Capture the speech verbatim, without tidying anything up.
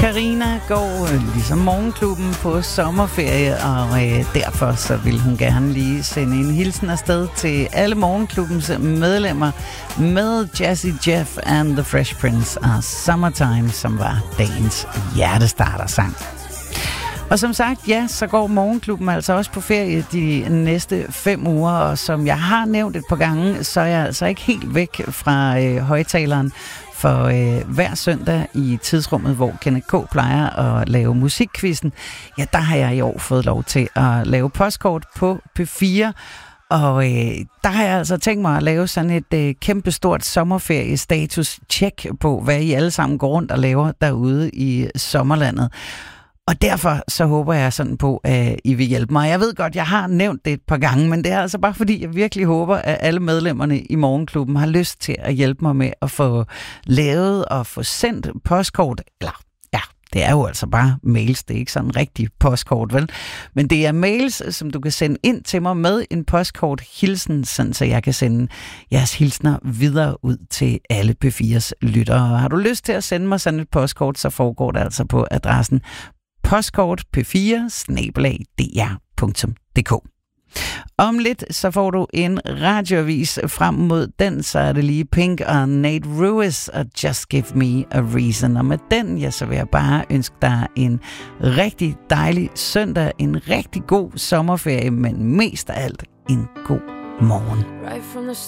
Karina går øh, ligesom Morgenklubben på sommerferie, og øh, derfor så vil hun gerne lige sende en hilsen afsted til alle Morgenklubbens medlemmer med Jazzy Jeff and the Fresh Prince af Summertime, som var dagens hjertestartersang. Og som sagt, ja, så går Morgenklubben altså også på ferie de næste fem uger, og som jeg har nævnt et par gange, så er jeg altså ikke helt væk fra øh, højtaleren. For øh, hver søndag i tidsrummet, hvor Kenneth K. plejer at lave musikquizzen, ja, der har jeg i år fået lov til at lave postkort på P fire. Og øh, der har jeg altså tænkt mig at lave sådan et øh, kæmpestort sommerferie-status-check på, hvad I alle sammen går rundt og laver derude i sommerlandet. Og derfor så håber jeg sådan på, at I vil hjælpe mig. Jeg ved godt, jeg har nævnt det et par gange, men det er altså bare fordi, jeg virkelig håber, at alle medlemmerne i Morgenklubben har lyst til at hjælpe mig med at få lavet og få sendt postkort. Eller ja, det er jo altså bare mails, det er ikke sådan en rigtig postkort, vel? Men det er mails, som du kan sende ind til mig med en postkort-hilsen, sådan så jeg kan sende jeres hilsner videre ud til alle P fires lyttere. Har du lyst til at sende mig sådan et postkort, så foregår det altså på adressen postkort p fire snabel-a d r punktum d k. Om lidt så får du en radioavis. Frem mod den, så er det lige Pink og Nate Ruiz og Just Give Me a Reason. Og med den, ja, så vil jeg bare ønske dig en rigtig dejlig søndag, en rigtig god sommerferie, men mest af alt en god morgen. Right from the